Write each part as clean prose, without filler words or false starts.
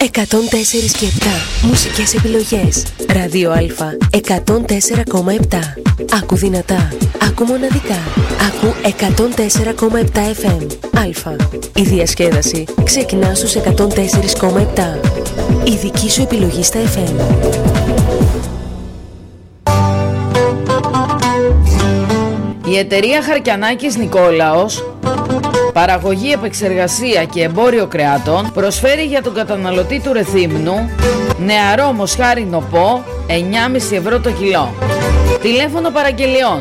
104 και 7 μουσικές επιλογές. Ράδιο Α 104,7. Άκου δυνατά, άκου μοναδικά. Άκου 104,7 FM. Α. Η διασκέδαση ξεκινά στους 104,7. Η δική σου επιλογή στα FM. Η εταιρεία Χαρκιανάκης Νικόλαος, παραγωγή, επεξεργασία και εμπόριο κρεάτων, προσφέρει για τον καταναλωτή του Ρεθύμνου νεαρό μοσχάρι νοπό 9,5 ευρώ το κιλό. Τηλέφωνο παραγγελιών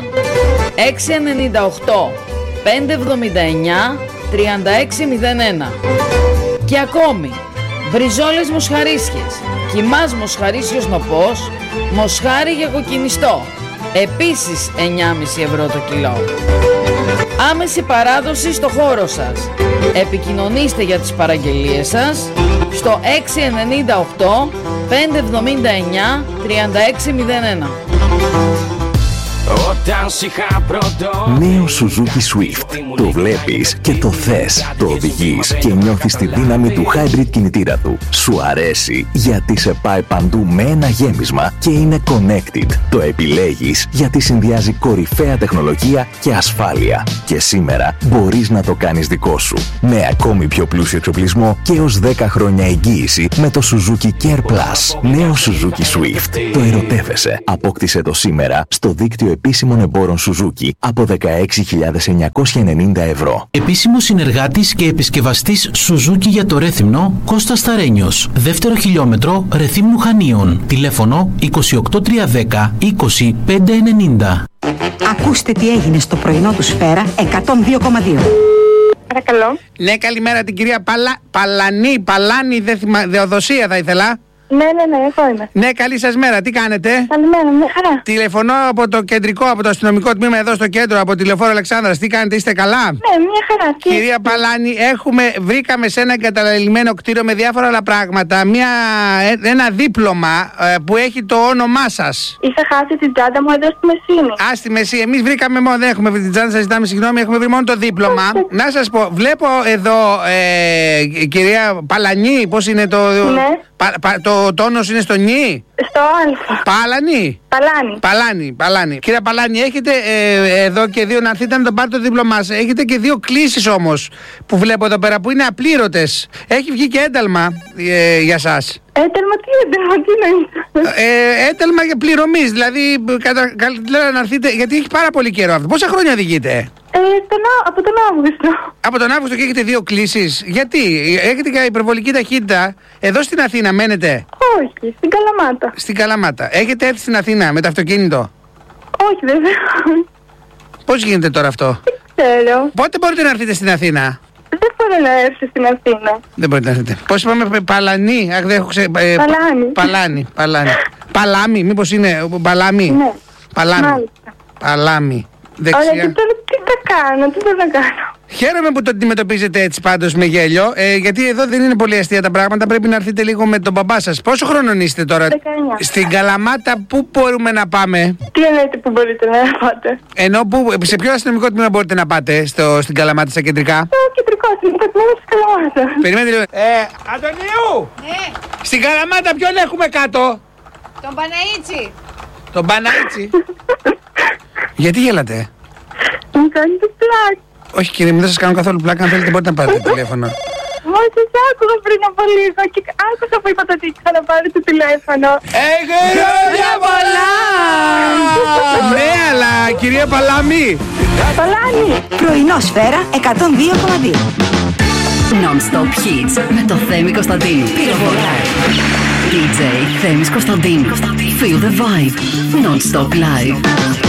698 579 3601. Και ακόμη μπριζόλες μοσχαρίσιες, κιμάς μοσχαρίσιος νοπός, μοσχάρι για κοκκινιστό, επίσης 9,5 ευρώ το κιλό. Άμεση παράδοση στο χώρο σας. Επικοινωνήστε για τις παραγγελίες σας στο 698 579 3601. Νέο Suzuki Swift. Το βλέπεις και το θες. Το οδηγείς και νιώθεις τη δύναμη του hybrid κινητήρα του. Σου αρέσει γιατί σε πάει παντού με ένα γέμισμα και είναι connected. Το επιλέγεις γιατί συνδυάζει κορυφαία τεχνολογία και ασφάλεια. Και σήμερα μπορείς να το κάνεις δικό σου. Με ακόμη πιο πλούσιο εξοπλισμό και έως 10 χρόνια εγγύηση με το Suzuki Care Plus. Νέο Suzuki Swift. Το ερωτεύεσαι. Απόκτησε το σήμερα στο δίκτυο επίσημων εμπόρων Suzuki από 16.990 ευρώ. Επίσημος συνεργάτης και επισκευαστής Suzuki για το Ρέθυμνο, Κώστας Σταρένιος. Δεύτερο χιλιόμετρο Ρεθύμνου Χανίων. Τηλέφωνο 28310 20590. Ακούστε τι έγινε στο πρωινό του Σφαίρα 102,2. Παρακαλώ. Ναι, καλημέρα την κυρία Παλάνη, Δεοδοσία θα ήθελα. Ναι, εγώ είμαι. Ναι, καλή σας μέρα. Τι κάνετε? Καλημέρα, μια χαρά. Τηλεφωνώ από το κεντρικό, από το αστυνομικό τμήμα εδώ στο κέντρο, από τη Λεωφόρο Αλεξάνδρας. Τι κάνετε, είστε καλά? Ναι, μια χαρά. Κυρία Παλάνη, βρήκαμε σε ένα εγκαταλελειμμένο κτίριο με διάφορα άλλα πράγματα ένα δίπλωμα που έχει το όνομά σας. Είχα χάσει την τσάντα μου εδώ στη Μεσίνη. Α, στη Μεσίνη. Εμείς βρήκαμε μόνο, δεν έχουμε βρει την τσάντα, σας ζητάμε συγγνώμη, έχουμε βρει μόνο το δίπλωμα. Να σας πω, βλέπω εδώ, κυρία Παλανή, πώς είναι το. Ναι. Το τόνος είναι στο νι. Στο Α. Παλάνη. Κύριε Παλάνη, έχετε εδώ και δύο, να έρθετε να το πάρετε το δίπλωμά σας. Έχετε και δύο κλήσεις όμως που βλέπω εδώ πέρα που είναι απλήρωτες. Έχει βγει και ένταλμα για σας. Ένταλμα, τι είναι? Ένταλμα για πληρωμής. Δηλαδή, λέω να έρθετε, γιατί έχει πάρα πολύ καιρό αυτό. Πόσα χρόνια οδηγείτε? Από τον Αύγουστο. Από τον Αύγουστο και έχετε δύο κλήσεις. Γιατί? Έχετε και υπερβολική ταχύτητα. Εδώ στην Αθήνα μένετε? Όχι, στην Καλαμάτα. Στην Καλαμάτα. Έχετε έρθει στην Αθήνα με το αυτοκίνητο? Όχι, βέβαια. Πώς γίνεται τώρα αυτό? Δεν ξέρω. Πότε μπορείτε να έρθετε στην Αθήνα? Δεν μπορώ να έρθω στην Αθήνα. Δεν μπορείτε να έρθετε. Πώς είπαμε, Παλανή? Αχ, δεν έχω Παλάνη. Παλάμη, μήπως είναι Παλάμη? Ναι. Παλάμη. Ωραία, και τώρα τι θα κάνω. Χαίρομαι που το αντιμετωπίζετε έτσι πάντως με γέλιο, γιατί εδώ δεν είναι πολύ αστεία τα πράγματα, πρέπει να έρθετε λίγο με τον μπαμπά σας. Πόσο χρονών είστε τώρα? 19. Στην Καλαμάτα πού μπορούμε να πάμε? Τι εννοείται που μπορείτε να πάτε? Ενώ σε ποιο αστυνομικό τμήμα μπορείτε να πάτε στην Καλαμάτα, στα κεντρικά? Στο κεντρικό αστυνομικό τμήμα της Καλαμάτας. Περιμένετε λίγο. Αντωνίου! Ναι. Στην Καλαμάτα ποιον έχουμε κάτω? Τον Παναΐτσι. Τον Παναΐτσι. Γιατί γέλατε? Μου κάνετε πλάκα. Όχι κύριε μου, δεν σας κάνω καθόλου πλάκα. Αν θέλετε μπορείτε να πάρετε το τηλέφωνο. Μόλις σας άκουγα πριν από λίγο και άκουσα που είπατε ότι είχα να πάρει το τηλέφωνο. Χρόνια πολλά! Ναι, αλλά κυρία Παλάμη. Παλάνη. Πρωινό Σφαίρα 102,2. Non-stop hits με το Θέμη Κωνσταντίνου. Πυροβολάει. DJ Θέμης Κωνσταντίνου. Feel the vibe. Non-stop live.